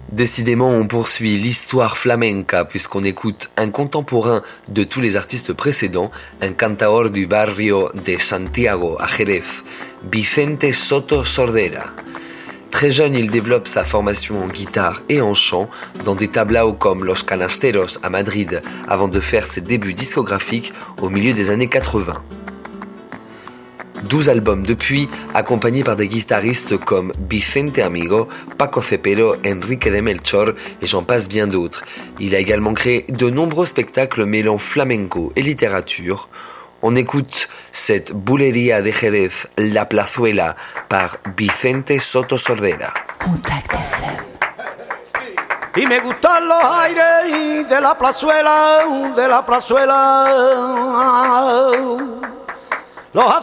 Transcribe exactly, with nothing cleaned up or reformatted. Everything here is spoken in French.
Décidément, on poursuit l'histoire flamenca puisqu'on écoute un contemporain de tous les artistes précédents, un cantaor du barrio de Santiago à Jerez, Vicente Soto Sordera. Très jeune, il développe sa formation en guitare et en chant dans des tablaos comme Los Canasteros à Madrid avant de faire ses débuts discographiques au milieu des années quatre-vingts. douze albums depuis, accompagnés par des guitaristes comme Vicente Amigo, Paco Cepero, Enrique de Melchor et j'en passe bien d'autres. Il a également créé de nombreux spectacles mêlant flamenco et littérature. On écoute cette bulería de Jerez, La Plazuela, par Vicente Soto Sordera. Contact F M. Y me gustan los aires de la plazuela, de la plazuela. Los